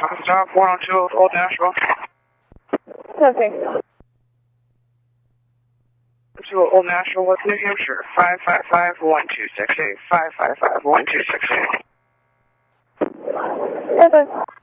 Stop 102 Old Nashville. Okay. 2 Old Nashville, West New Hampshire. 555-1268. 555-1268. Okay.